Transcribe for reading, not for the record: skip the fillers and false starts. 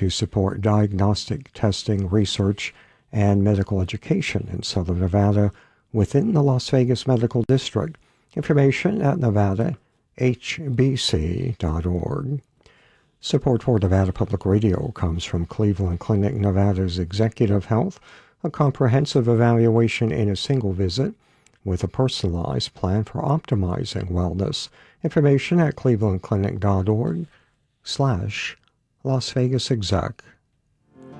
to support diagnostic testing, research, and medical education in Southern Nevada within the Las Vegas Medical District. Information at nevadahbc.org. Support for Nevada Public Radio comes from Cleveland Clinic Nevada's Executive Health, a comprehensive evaluation in a single visit with a personalized plan for optimizing wellness. Information at clevelandclinic.org/Las Vegas Exec.